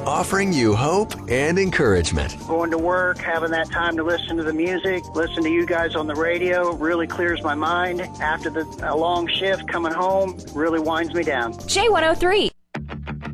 offering you hope and encouragement. Going to work, having that time to listen to the music, listen to you guys on the radio really clears my mind. After a long shift, coming home really winds me down. J103.